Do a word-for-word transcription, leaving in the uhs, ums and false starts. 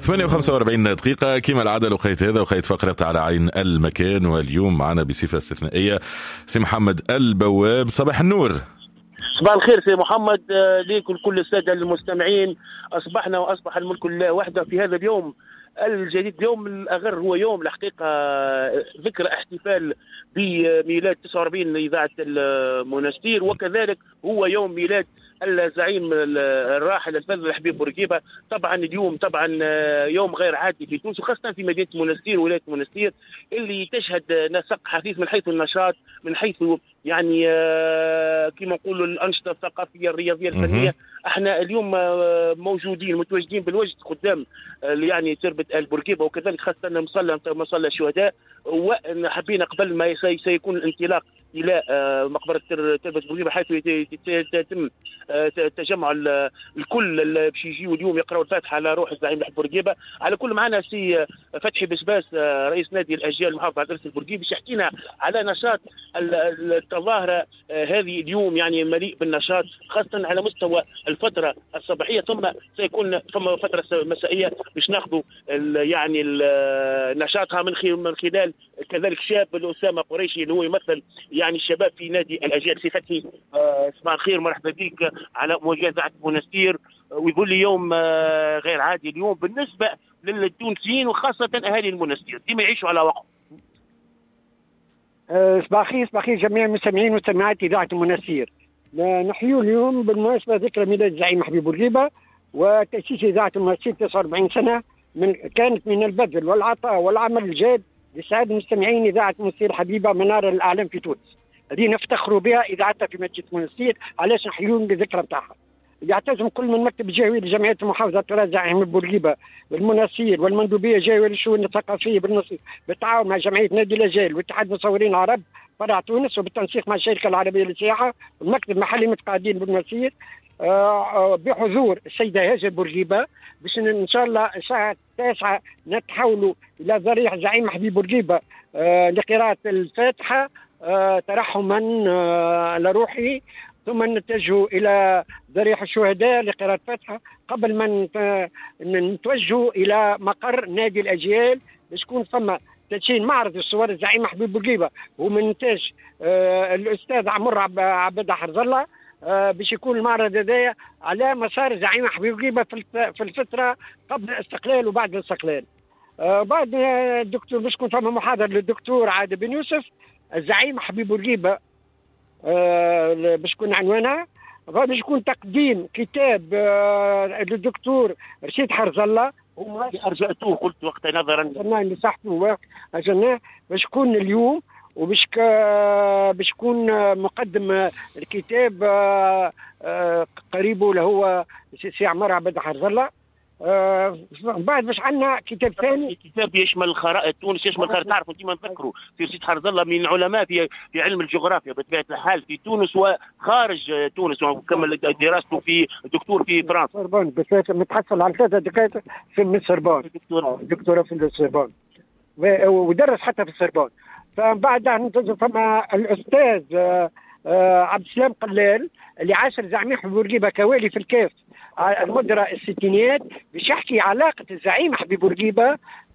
ثمانية وخمسة وأربعين دقيقة كما العادة لقيت هذا وقيت فقرة على عين المكان، واليوم معنا بصفة استثنائية سي محمد البواب. صباح النور. صباح الخير سي محمد ليكم كل السادة المستمعين. أصبحنا وأصبح الملك لله وحده في هذا اليوم الجديد. اليوم الأغر هو يوم الحقيقة ذكرى احتفال بميلاد تسعة وأربعين إذاعة المنستير، وكذلك هو يوم ميلاد الزعيم الراحل الفذ الحبيب بورقيبة. طبعا اليوم طبعا يوم غير عادي في تونس، وخاصة في مدينة منستير ولاية منستير اللي تشهد نسق حثيث من حيث النشاط، من حيث يعني كما نقولوا الأنشطة الثقافية الرياضية الفنية. احنا اليوم موجودين متواجدين بالوجد قدام يعني تربة البورقيبة، وكذلك خاصة مصلى مصلى الشهداء، وحبينا قبل ما سيكون الانطلاق الى مقبره تربه بورقيبه حيث يتم تجمع الكل باش يجيو اليوم يقراوا الفاتحه على روح الزعيم الحبيب بورقيبه. على كل معنا سي فتحي بسباس رئيس نادي الاجيال محافظ على درس البورقيبه باش يحكينا على نشاط التظاهره هذه اليوم، يعني مليء بالنشاط خاصه على مستوى الفتره الصباحيه، ثم سيكون ثم فتره مسائيه باش ناخذوا يعني نشاطها من من خلال كذلك شاب اسامه قريشي اللي هو يمثل يعني الشباب في نادي الاجيال. سي فتحي صباح الخير، مرحبا بك على مواجهه منستير، ويقول لي يوم غير عادي اليوم بالنسبه للتونسيين وخاصه اهالي المنستير ديما يعيشوا على وقت. صباح الخير صباح الخير جميع المستمعين ومستمعات اذاعه المنستير. نحيو اليوم بالمناسبه ذكرى ميلاد الزعيم حبيب بورقيبه وتاسيس اذاعه المنستير تسعة وأربعين سنه، من كانت من البذل والعطاء والعمل الجاد لسعادة مستمعين اذاعه منستير الحبيبه مناره الاعلام في تونس. هذه نفتخروا بها اذاعتها في مدينه منستير، علاش نحيون بالذكرى نتاعها. يعتزم كل من مكتب الجهوي لجمعيه المحافظه التراث الزعيم بورقيبه والمنستير والمندوبيه الجهويه للشؤون الثقافيه بالنصير بالتعاون مع جمعيه نادي الاجيال واتحاد مصورين العرب فرع تونس، وبالتنسيق مع الشركه العربيه للسياحه والمكتب المحلي متقاعدين بالمنستير بحضور السيده هاجر بورقيبه، باش ان شاء الله الساعه التاسعه نتحولوا الى ضريح زعيم حبيب بورقيبه لقراءه الفاتحه ترحما لروحه، ثم نتجه الى ضريح الشهداء لقراءة الفاتحة قبل ما نتوجه الى مقر نادي الاجيال باش يكون ثم تدشين معرض الصور الزعيم حبيب بورقيبه ومن انتاج آه الاستاذ عمر عبد حرز الله، آه باش يكون المعرض هذايا على مسار الزعيم حبيب بورقيبه في الفتره قبل الاستقلال وبعد الاستقلال. آه بعد الدكتور باش يكون ثم محاضر للدكتور عادل بن يوسف الزعيم حبيب بورقيبه آه باش يكون عنوانها، باش يكون تقديم كتاب آه للدكتور رشيد حرز الله وما ارجعتوه قلت وقت نظرا اللي صحته اجلناه باش يكون اليوم، وباش باش يكون مقدم الكتاب آه آه قريبه اللي هو سي عمر عبد حرز الله. آه بعد باش عندنا كتاب ثاني، كتاب يشمل الخرائط تونس، يشمل الخرائط. تعرفوا ديما نذكروا في رشيد حرز الله من علماء في في علم الجغرافيا بطبيعه الحال في تونس وخارج تونس، وكمل دراسته في دكتور في فرنسا سوربون، بس متحصل على ثلاثه دكاتره في السوربون، دكتوره دكتوره في السوربون ودرس حتى في السوربون. فبعد ننتظر ثم الاستاذ آه آه عبد السلام قلال اللي عاشر زعيم حبيب بورقيبه كوالي في الكاف المدرة الستينيات، باش يحكي علاقة الزعيم حبيب بورقيبه